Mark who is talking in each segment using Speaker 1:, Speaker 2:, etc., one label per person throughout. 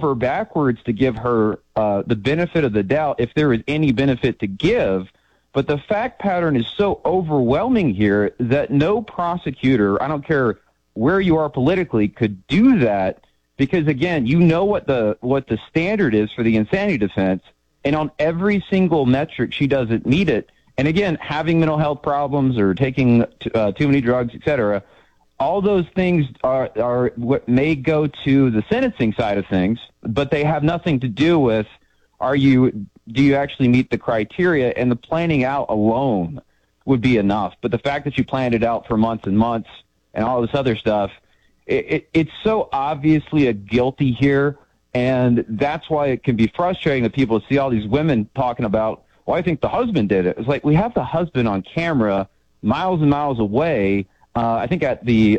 Speaker 1: over backwards to give her the benefit of the doubt, if there is any benefit to give. But the fact pattern is so overwhelming here that no prosecutor, I don't care where you are politically, could do that, because, again, you know what the standard is for the insanity defense, and on every single metric she doesn't meet it. And, again, having mental health problems or taking too many drugs, et cetera, all those things are what may go to the sentencing side of things, but they have nothing to do with do you actually meet the criteria, and the planning out alone would be enough. But the fact that you planned it out for months and months and all this other stuff, it's so obviously a guilty here, and that's why it can be frustrating that people see all these women talking about, well, I think the husband did it. It's like, we have the husband on camera miles and miles away, I think at the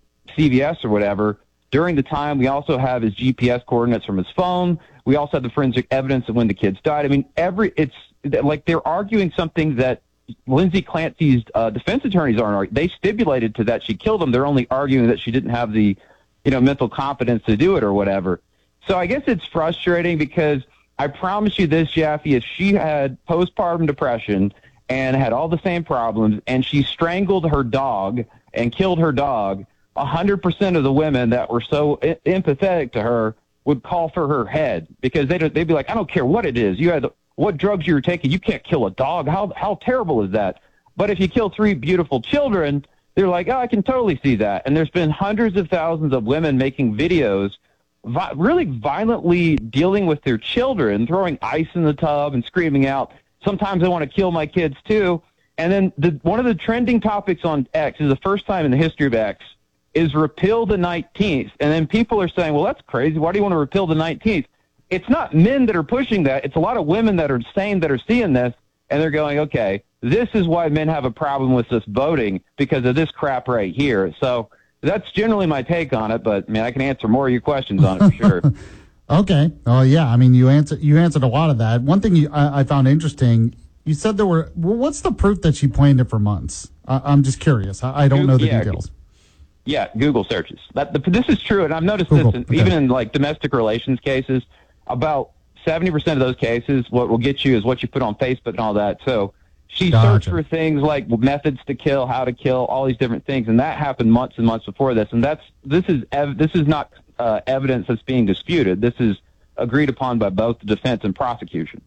Speaker 1: CVS or whatever. During the time, we also have his GPS coordinates from his phone. We also have the forensic evidence of when the kids died. I mean, it's like they're arguing something that Lindsay Clancy's defense attorneys aren't. They stipulated to that she killed him. They're only arguing that she didn't have the, mental competence to do it or whatever. So I guess it's frustrating, because I promise you this, Jaffe, if she had postpartum depression and had all the same problems, and she strangled her dog and killed her dog, 100% of the women that were so empathetic to her would call for her head, because they'd be like, I don't care what it is. You had what drugs you were taking. You can't kill a dog. How terrible is that? But if you kill 3 beautiful children, they're like, oh, I can totally see that. And there's been hundreds of thousands of women making videos really violently dealing with their children, throwing ice in the tub and screaming out, sometimes I want to kill my kids too. And then one of the trending topics on X, is the first time in the history of X, is repeal the 19th. And then people are saying, well, that's crazy. Why do you want to repeal the 19th? It's not men that are pushing that. It's a lot of women that are sane that are seeing this, and they're going, okay, this is why men have a problem with this voting, because of this crap right here. So that's generally my take on it, but, I can answer more of your questions on it for sure.
Speaker 2: Okay. Oh, yeah. You answered a lot of that. One thing I found interesting, you said what's the proof that she planned it for months? I'm just curious. I don't know the details.
Speaker 1: Yeah, Google searches. This is true, and I've noticed this even in domestic relations cases. About 70% of those cases, what will get you is what you put on Facebook and all that. So she searched for things like methods to kill, how to kill, all these different things, and that happened months and months before this. And this is not evidence that's being disputed. This is agreed upon by both the defense and prosecution.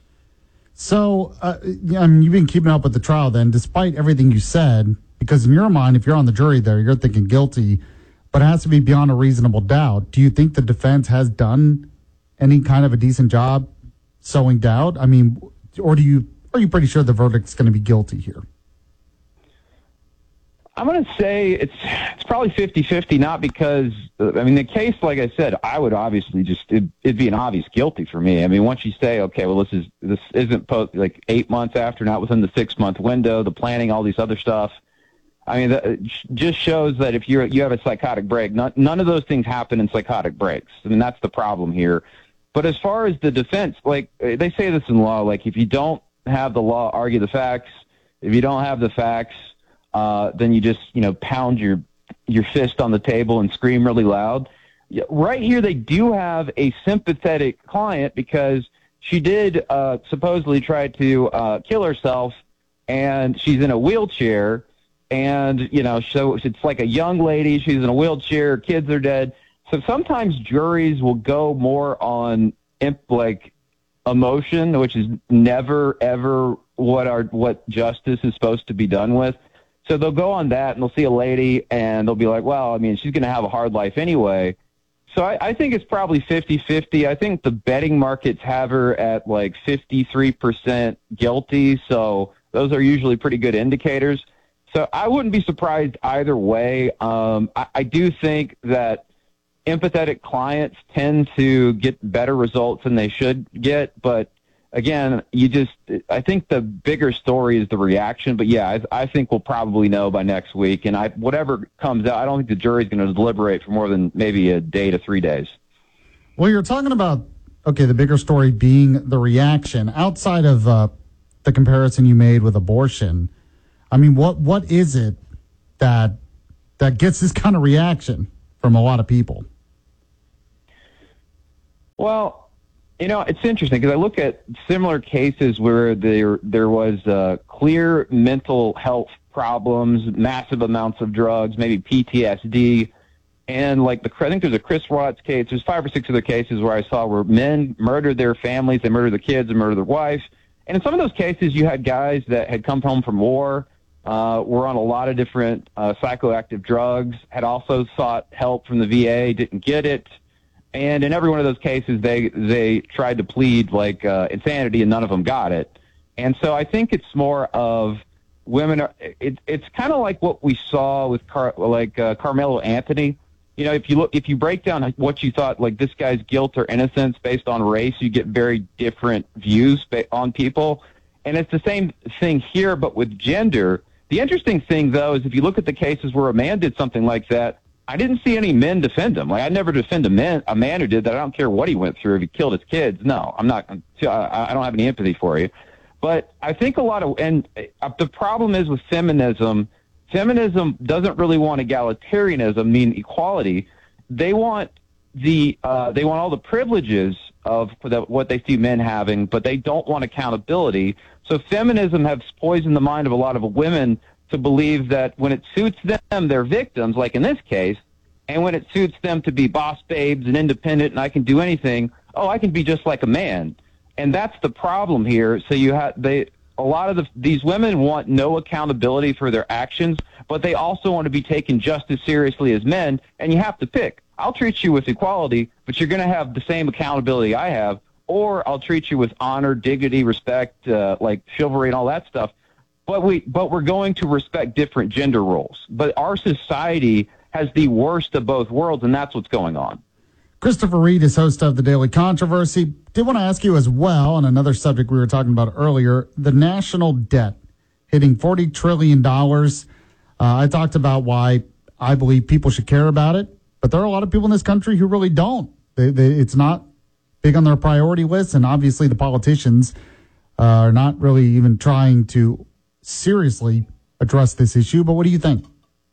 Speaker 2: So, you've been keeping up with the trial then, despite everything you said. Because in your mind, if you're on the jury there, you're thinking guilty, but it has to be beyond a reasonable doubt. Do you think the defense has done any kind of a decent job sowing doubt? Or are you pretty sure the verdict's going to be guilty here?
Speaker 1: I'm going to say it's probably 50-50, not because, the case, like I said, I would obviously it'd be an obvious guilty for me. Once you say, okay, well, this isn't 8 months after, not within the 6-month window, the planning, all these other stuff. That just shows that if you have a psychotic break, none of those things happen in psychotic breaks. That's the problem here. But as far as the defense, they say this in law, if you don't have the law, argue the facts. If you don't have the facts, then you just, pound your fist on the table and scream really loud. Right here, they do have a sympathetic client, because she did supposedly try to kill herself, and she's in a wheelchair. And, so it's like a young lady. She's in a wheelchair. Kids are dead. So sometimes juries will go more on, emotion, which is never, ever what justice is supposed to be done with. So they'll go on that, and they'll see a lady, and they'll be like, well, she's going to have a hard life anyway. So I think it's probably 50-50. I think the betting markets have her at 53% guilty. So those are usually pretty good indicators. So I wouldn't be surprised either way. I do think that empathetic clients tend to get better results than they should get. But, again, I think the bigger story is the reaction. But, yeah, I think we'll probably know by next week. And whatever comes out, I don't think the jury's going to deliberate for more than maybe a day to 3 days.
Speaker 2: Well, you're talking about, the bigger story being the reaction. Outside of the comparison you made with abortion, what is it that gets this kind of reaction from a lot of people?
Speaker 1: Well, it's interesting because I look at similar cases where there was clear mental health problems, massive amounts of drugs, maybe PTSD, and I think there's a Chris Watts case. There's 5 or 6 other cases where I saw where men murdered their families, they murdered their kids, they murdered their wife. And in some of those cases, you had guys that had come home from war, were on a lot of different psychoactive drugs, had also sought help from the VA, didn't get it. And in every one of those cases, they tried to plead insanity, and none of them got it. And so I think it's more of women. It's kind of like what we saw with Carmelo Anthony. If you break down what you thought, like this guy's guilt or innocence based on race, you get very different views on people. And it's the same thing here, but with gender. The interesting thing, though, is if you look at the cases where a man did something like that, I didn't see any men defend him. I never defend a man who did that. I don't care what he went through. If he killed his kids, no, I'm not. I don't have any empathy for you. But I think the problem is with feminism. Feminism doesn't really want egalitarianism, mean equality. They want all the privileges of what they see men having, but they don't want accountability. So feminism has poisoned the mind of a lot of women to believe that when it suits them, they're victims, like in this case, and when it suits them to be boss babes and independent and I can do anything, I can be just like a man. And that's the problem here. So a lot of these women want no accountability for their actions, but they also want to be taken just as seriously as men, and you have to pick. I'll treat you with equality, but you're going to have the same accountability I have, or I'll treat you with honor, dignity, respect, like chivalry and all that stuff. But we're going to respect different gender roles. But our society has the worst of both worlds, and that's what's going on.
Speaker 2: Christopher Reed is host of The Daily Controversy. Did want to ask you as well, on another subject we were talking about earlier, the national debt hitting $40 trillion. I talked about why I believe people should care about it, but there are a lot of people in this country who really don't. It's not big on their priority list, and obviously the politicians are not really even trying to seriously address this issue. But what do you think?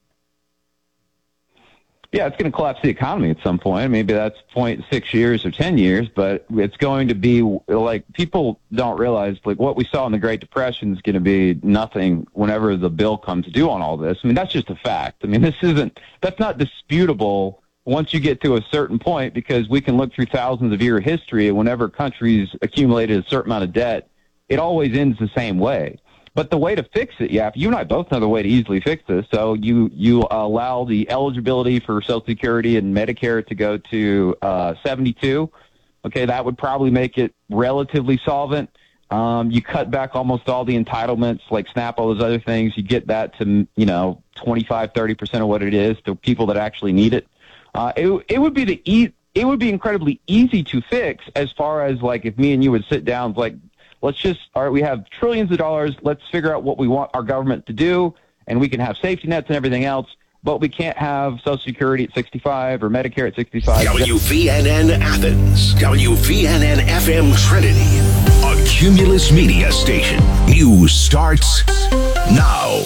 Speaker 1: Yeah, it's going to collapse the economy at some point. Maybe that's 6 years or 10 years, but it's going to be people don't realize what we saw in the Great Depression is going to be nothing whenever the bill comes due on all this. That's just a fact. That's not disputable once you get to a certain point, because we can look through thousands of year history, and whenever countries accumulated a certain amount of debt, it always ends the same way. But the way to fix it, you and I both know the way to easily fix this. So you allow the eligibility for Social Security and Medicare to go to 72. Okay, that would probably make it relatively solvent. You cut back almost all the entitlements, like SNAP, all those other things. You get that to 25, 30% of what it is to people that actually need it. It would be incredibly easy to fix, as far as if me and you would sit down all right, we have trillions of dollars. Let's figure out what we want our government to do, and we can have safety nets and everything else, but we can't have Social Security at 65 or Medicare at 65.
Speaker 3: WVNN Athens, WVNN FM Trinity, a Cumulus Media station. News starts now.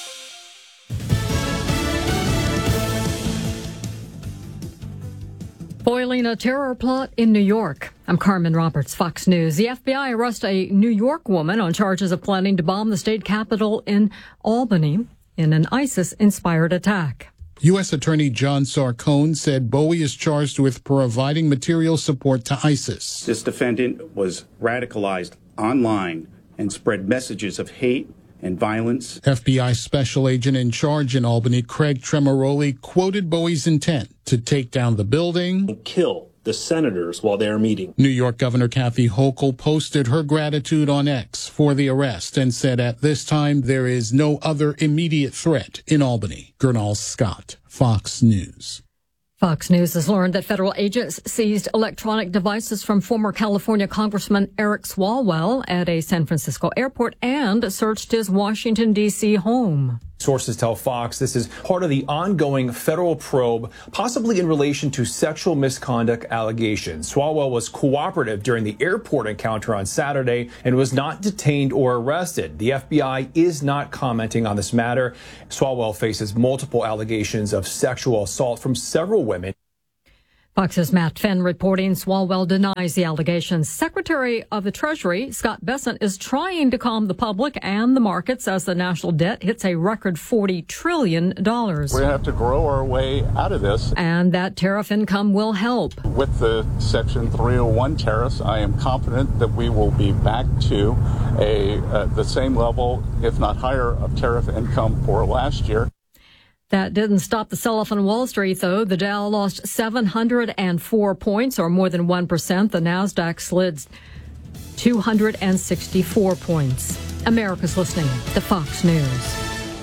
Speaker 4: Foiling a terror plot in New York. I'm Carmen Roberts, Fox News. The FBI arrests a New York woman on charges of planning to bomb the state capitol in Albany in an ISIS-inspired attack.
Speaker 5: U.S. Attorney John Sarcone said Bowie is charged with providing material support to ISIS.
Speaker 6: This defendant was radicalized online and spread messages of hate and violence.
Speaker 5: FBI special agent in charge in Albany, Craig Tremoroli, quoted Bowie's intent to take down the building
Speaker 7: and kill the senators while they are meeting.
Speaker 5: New York Governor Kathy Hochul posted her gratitude on X for the arrest and said at this time there is no other immediate threat in Albany. Gernal Scott, Fox News.
Speaker 4: Fox News has learned that federal agents seized electronic devices from former California Congressman Eric Swalwell at a San Francisco airport and searched his Washington, D.C. home.
Speaker 8: Sources tell Fox this is part of the ongoing federal probe, possibly in relation to sexual misconduct allegations. Swalwell was cooperative during the airport encounter on Saturday and was not detained or arrested. The FBI is not commenting on this matter. Swalwell faces multiple allegations of sexual assault from several women.
Speaker 4: Fox's Matt Finn reporting. Swalwell denies the allegations. Secretary of the Treasury, Scott Bessent, is trying to calm the public and the markets as the national debt hits a record $40 trillion.
Speaker 9: We're going to have to grow our way out of this.
Speaker 4: And that tariff income will help.
Speaker 9: With the Section 301 tariffs, I am confident that we will be back to the same level, if not higher, of tariff income for last year.
Speaker 4: That didn't stop the sell-off on Wall Street, though. The Dow lost 704 points, or more than 1%. The Nasdaq slid 264 points. America's listening to Fox News.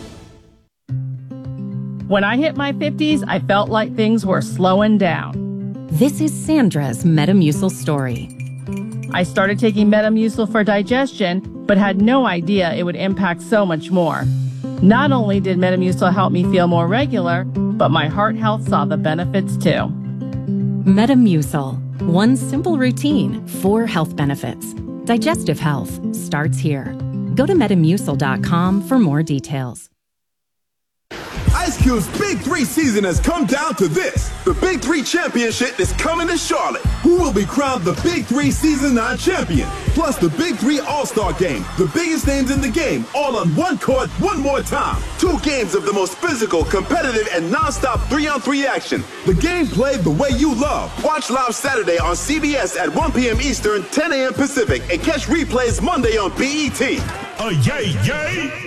Speaker 10: When I hit my 50s, I felt like things were slowing down.
Speaker 11: This is Sandra's Metamucil story.
Speaker 10: I started taking Metamucil for digestion, but had no idea it would impact so much more. Not only did Metamucil help me feel more regular, but my heart health saw the benefits too.
Speaker 11: Metamucil. One simple routine, 4 health benefits. Digestive health starts here. Go to Metamucil.com for more details.
Speaker 12: Ice Cube's Big 3 season has come down to this. The Big 3 Championship is coming to Charlotte. Who will be crowned the Big 3 Season 9 champion? Plus the Big 3 All-Star Game. The biggest names in the game, all on one court, one more time. 2 games of the most physical, competitive, and non-stop 3-on-3 action. The game played the way you love. Watch live Saturday on CBS at 1 p.m. Eastern, 10 a.m. Pacific, and catch replays Monday on BET.
Speaker 3: Yay, yay!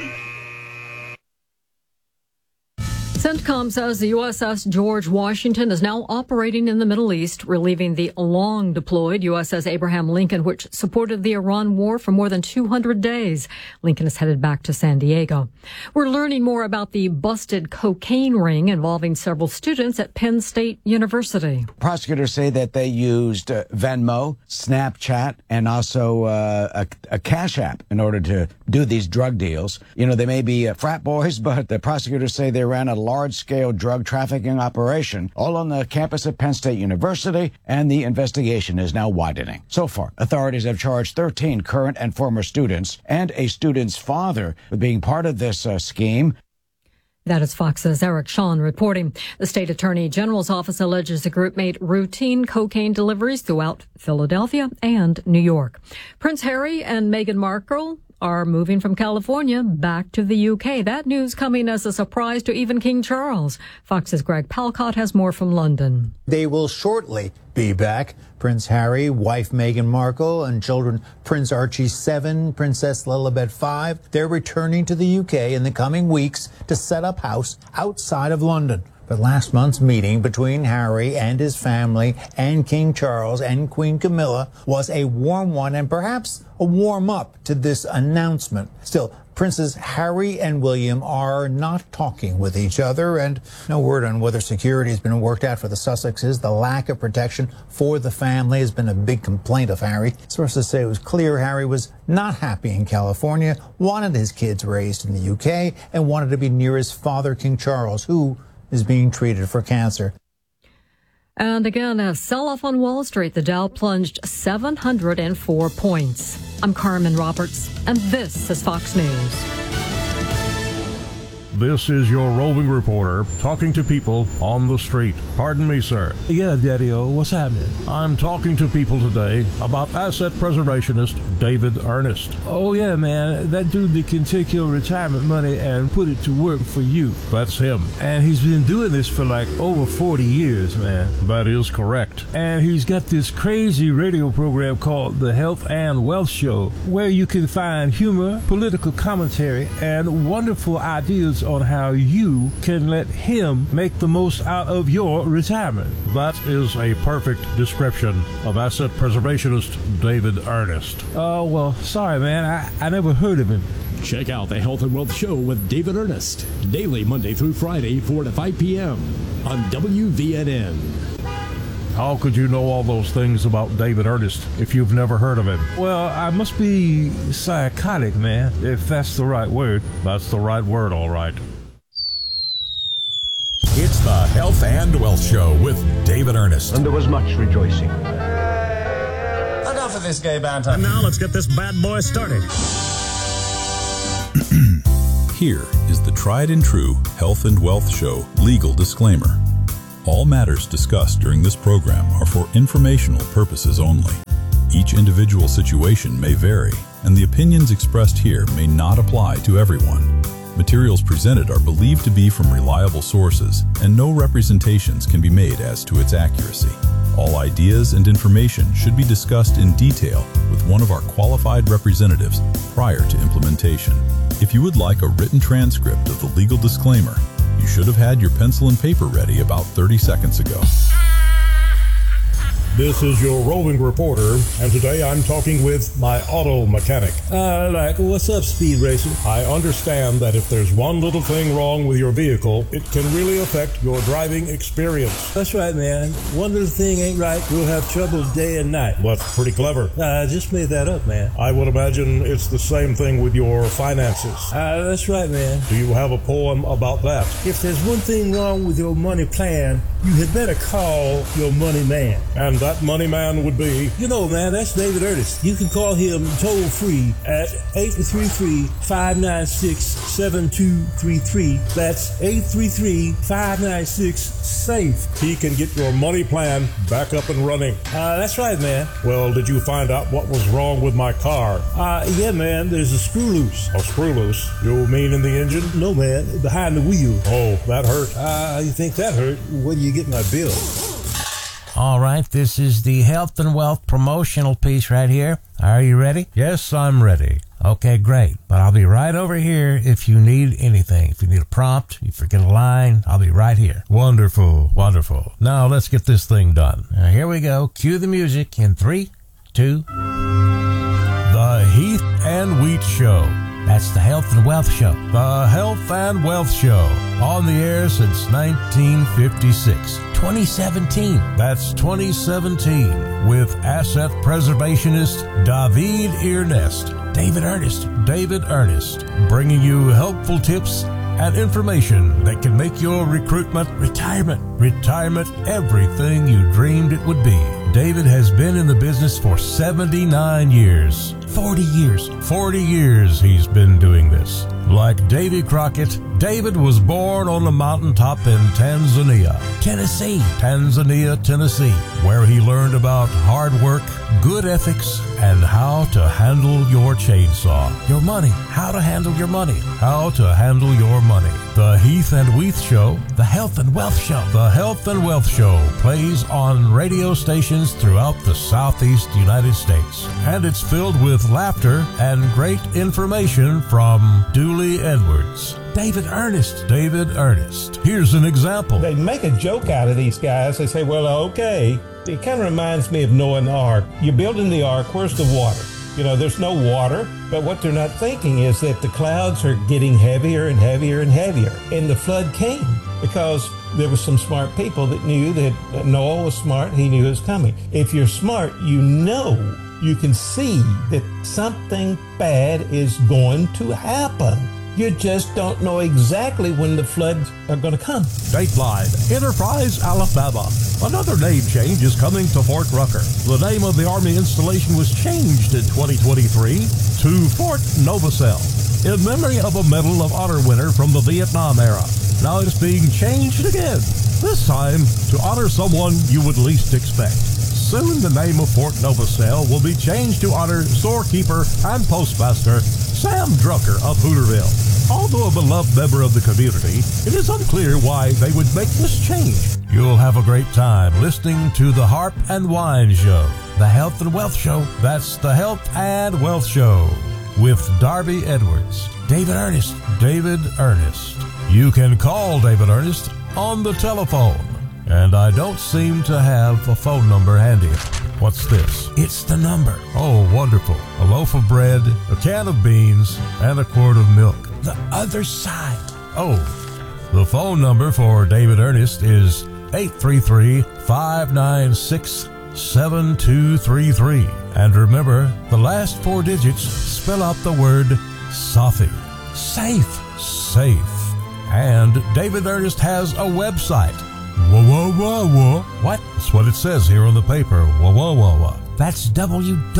Speaker 4: CENTCOM says the USS George Washington is now operating in the Middle East, relieving the long-deployed USS Abraham Lincoln, which supported the Iran war for more than 200 days. Lincoln is headed back to San Diego. We're learning more about the busted cocaine ring involving several students at Penn State University.
Speaker 13: Prosecutors say that they used Venmo, Snapchat, and also a Cash App in order to do these drug deals. You know, they may be frat boys, but the prosecutors say they ran a large-scale drug trafficking operation all on the campus of Penn State University, and the investigation is now widening. So far, authorities have charged 13 current and former students and a student's father with being part of this scheme.
Speaker 4: That is Fox's Eric Shawn reporting. The state attorney general's office alleges the group made routine cocaine deliveries throughout Philadelphia and New York. Prince Harry and Meghan Markle are moving from California back to the UK. That news coming as a surprise to even King Charles. Fox's Greg Palcott has more from London.
Speaker 14: They will shortly be back. Prince Harry, wife Meghan Markle, and children Prince Archie 7, Princess Lilibet 5. They're returning to the UK in the coming weeks to set up house outside of London. But last month's meeting between Harry and his family and King Charles and Queen Camilla was a warm one and perhaps a warm-up to this announcement. Still, Princes Harry and William are not talking with each other, and no word on whether security has been worked out for the Sussexes. The lack of protection for the family has been a big complaint of Harry. Sources say it was clear Harry was not happy in California, wanted his kids raised in the UK, and wanted to be near his father, King Charles, who is being treated for cancer.
Speaker 4: And again, a sell-off on Wall Street. The Dow plunged 704 points. I'm Carmen Roberts, and this is Fox News.
Speaker 15: This is your roving reporter talking to people on the street. Pardon me, sir.
Speaker 16: Yeah, Daddy-O, what's happening?
Speaker 15: I'm talking to people today about asset preservationist David Ernest.
Speaker 16: Oh, yeah, man. That dude that can take your retirement money and put it to work for you.
Speaker 15: That's him.
Speaker 16: And he's been doing this for like over 40 years, man.
Speaker 15: That is correct.
Speaker 16: And he's got this crazy radio program called The Health and Wealth Show, where you can find humor, political commentary, and wonderful ideas on how you can let him make the most out of your retirement.
Speaker 15: That is a perfect description of asset preservationist David Ernest.
Speaker 16: Oh, well, sorry, man. I never heard of him.
Speaker 17: Check out the Health and Wealth Show with David Ernest, daily Monday through Friday, 4 to 5 p.m. on WVNN.
Speaker 15: How could you know all those things about David Ernest if you've never heard of him?
Speaker 16: Well, I must be psychotic, man, if that's the right word.
Speaker 15: That's the right word, all right.
Speaker 3: It's the Health and Wealth Show with David Ernest.
Speaker 18: And there was much rejoicing.
Speaker 19: Enough of this gay banter.
Speaker 20: And now let's get this bad boy started.
Speaker 21: Here is the tried and true Health and Wealth Show legal disclaimer.
Speaker 18: All matters discussed during this program are for informational purposes only. Each individual situation may vary, and the opinions expressed here may not apply to everyone. Materials presented are believed to be from reliable sources, and no representations can be made as to its accuracy. All ideas and information should be discussed in detail with one of our qualified representatives prior to implementation. If you would like a written transcript of the legal disclaimer, you should have had your pencil and paper ready about 30 seconds ago.
Speaker 15: This is your roving reporter, and today I'm talking with my auto mechanic.
Speaker 16: What's up, Speed Racer?
Speaker 15: I understand that if there's one little thing wrong with your vehicle, it can really affect your driving experience.
Speaker 16: That's right, man. One little thing ain't right, we'll have trouble day and night.
Speaker 15: That's pretty clever.
Speaker 16: I just made that up, man.
Speaker 15: I would imagine it's the same thing with your finances.
Speaker 16: That's right, man.
Speaker 15: Do you have a poem about that?
Speaker 16: If there's one thing wrong with your money plan, you had better call your money man.
Speaker 15: And that money man would be?
Speaker 16: You know, man, that's David Ernest. You can call him toll-free at 833-596-7233. That's 833-596-SAFE.
Speaker 15: He can get your money plan back up and running.
Speaker 16: That's right, man.
Speaker 15: Well, did you find out what was wrong with my car?
Speaker 16: Yeah, man, there's a screw loose.
Speaker 15: A screw loose? You mean in the engine?
Speaker 16: No, man, behind the wheel.
Speaker 15: Oh, that hurt?
Speaker 16: You think that hurt? Where do you get my bill?
Speaker 19: All right, this is the Health and Wealth promotional piece right here. Are you ready?
Speaker 16: Yes, I'm ready.
Speaker 19: Okay, great. But I'll be right over here if you need anything. If you need a prompt, you forget a line, I'll be right here.
Speaker 16: Wonderful, wonderful. Now let's get this thing done.
Speaker 19: Here we go. Cue the music in 3, 2.
Speaker 16: The Heath and Wheat Show.
Speaker 19: That's the Health and Wealth Show.
Speaker 16: The Health and Wealth Show. On the air since 1956.
Speaker 19: 2017.
Speaker 16: That's 2017. With asset preservationist David Ernest.
Speaker 19: David Ernest.
Speaker 16: David Ernest. Bringing you helpful tips and information that can make your recruitment, retirement, everything you dreamed it would be. David has been in the business for 79 years.
Speaker 19: 40 years.
Speaker 16: 40 years he's been doing this. Like Davy Crockett, David was born on a mountaintop in Tanzania,
Speaker 19: Tennessee,
Speaker 16: where he learned about hard work, good ethics, and how to handle your chainsaw.
Speaker 19: Your money. How to handle your money.
Speaker 16: How to handle your money. The Heath and Wheat Show.
Speaker 19: The Health and Wealth Show.
Speaker 16: The Health and Wealth Show plays on radio stations throughout the Southeast United States. And it's filled with laughter and great information from Dooley Edwards.
Speaker 19: David Ernest.
Speaker 16: David Ernest. Here's an example.
Speaker 21: They make a joke out of these guys. They say, well, okay. It kind of reminds me of Noah and the Ark. You're building the Ark. Where's the water? You know, there's no water. But what they're not thinking is that the clouds are getting heavier and heavier and heavier. And the flood came because there were some smart people that knew that Noah was smart. He knew it was coming. If you're smart, you know, you can see that something bad is going to happen. You just don't know exactly when the floods are going to come.
Speaker 15: Dateline, Enterprise, Alabama. Another name change is coming to Fort Rucker. The name of the Army installation was changed in 2023 to Fort Novosel, in memory of a Medal of Honor winner from the Vietnam era. Now it's being changed again, this time to honor someone you would least expect. Soon the name of Fort Novosel will be changed to honor storekeeper and postmaster Sam Drucker of Hooterville. Although a beloved member of the community, it is unclear why they would make this change. You'll have a great time listening to the Harp and Wine Show.
Speaker 19: The Health and Wealth Show.
Speaker 15: That's the Health and Wealth Show with Darby Edwards.
Speaker 19: David Ernest.
Speaker 15: David Ernest. You can call David Ernest on the telephone. And I don't seem to have a phone number handy. What's this?
Speaker 19: It's the number.
Speaker 15: Oh, wonderful. A loaf of bread, a can of beans, and a quart of milk.
Speaker 19: The other side.
Speaker 15: Oh, the phone number for David Ernest is 833-596-7233. And remember, the last 4 digits spell out the word SAFE.
Speaker 19: Safe.
Speaker 15: Safe. And David Ernest has a website. Whoa.
Speaker 19: What?
Speaker 15: That's what it says here on the paper. Whoa.
Speaker 19: That's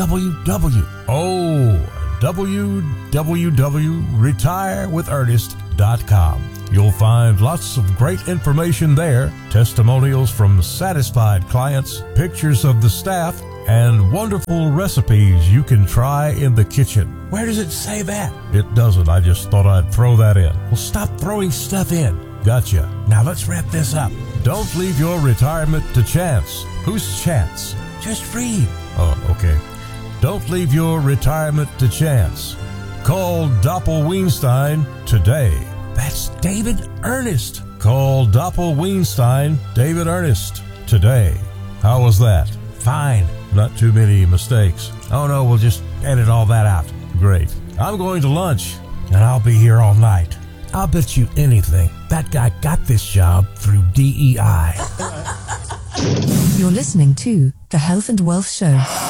Speaker 19: www.
Speaker 15: Oh, www.retirewithernest.com.
Speaker 19: healthandwealth.com. You'll find lots of great information there, testimonials from satisfied clients, pictures of the staff, and wonderful recipes you can try in the kitchen. Where does it say that? It doesn't. I just thought I'd throw that in. Well, stop throwing stuff in. Gotcha. Now let's wrap this up. Don't leave your retirement to chance. Who's chance? Just read. Oh, okay. Don't leave your retirement to chance. Call Doppel-Weinstein today. That's David Ernest. Call Doppel-Weinstein, David Ernest, today. How was that? Fine. Not too many mistakes. Oh no, we'll just edit all that out. Great. I'm going to lunch, and I'll be here all night. I'll bet you anything that guy got this job through DEI.
Speaker 2: You're listening to The Health and Wealth Show.